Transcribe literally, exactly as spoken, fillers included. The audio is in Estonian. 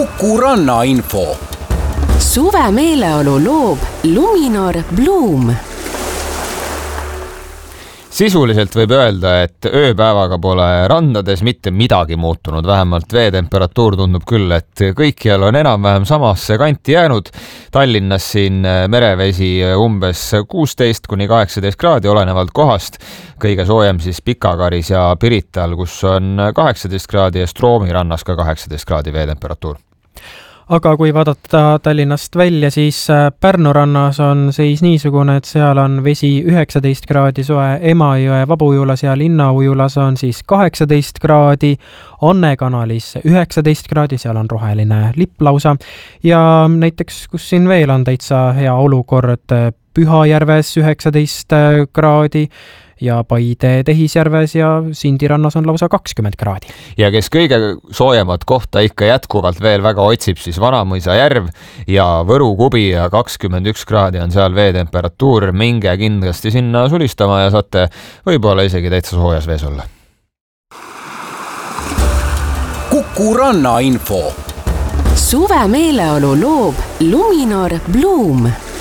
Kuku rannainfo. Suve meeleolu loob Luminor Bloom. Sisuliselt võib öelda, et ööpäevaga pole randades mitte midagi muutunud, vähemalt veetemperatuur tundub küll, et kõikjal on enam-vähem samasse kanti jäänud. Tallinnas siin merevesi umbes kuusteist kuni kaheksateist kraadi olenevalt kohast, kõige soojem siis Pikakaris ja Pirital, kus on kaheksateist kraadi ja Stroomi rannas ka kaheksateist kraadi veetemperatuur. Aga kui vaadata Tallinnast välja, siis Pärnu rannas on seis niisugune, et seal on vesi üheksateist kraadi soe, Emajõe Vabujulas ja Linnaujulas on siis kaheksateist kraadi, Anne kanalis üheksateist kraadi, seal on roheline lipp lausa. Ja näiteks, kus siin veel on täitsa hea olukord, Pühajärves üheksateist kraadi, ja Paide Tehisjärves ja Sindirannas on lausa kakskümmend kraadi. Ja kes kõige soojemat kohta ikka jätkuvalt veel väga otsib, siis Vanamõisa järv ja Võru Kubi ja kakskümmend üks kraadi on seal veetemperatuur. Minge kindlasti sinna sulistama ja saate võib-olla isegi täitsa soojas vees olla. Kuku rannainfo. Suve meeleolu loob Luminor Bloom.